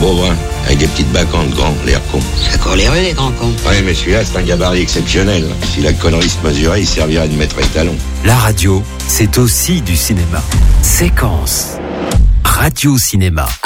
beau brun, avec des petites bacchantes grands, l'air con. Ça court les rues, les grands cons. Ouais, mais celui-là, c'est un gabarit exceptionnel. Si la connerie se mesurait, il servirait de maître étalon. La radio, c'est aussi du cinéma. Séquence. Radio Cinéma.